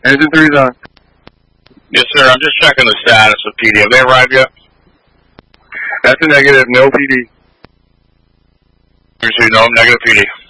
Engine 3's on. Yes, sir. I'm just checking the status of PD. Have they arrived yet? That's a negative. No PD. No, negative PD.